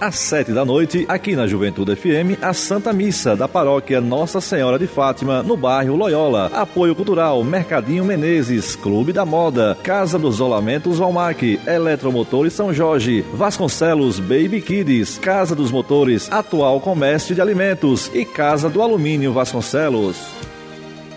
às 7h, aqui na Juventude FM, a Santa Missa da Paróquia Nossa Senhora de Fátima, no bairro Loyola. Apoio cultural Mercadinho Menezes, Clube da Moda, Casa dos Rolamentos Valmac, Eletromotores São Jorge, Vasconcelos Baby Kids, Casa dos Motores, Atual Comércio de Alimentos e Casa do Alumínio Vasconcelos.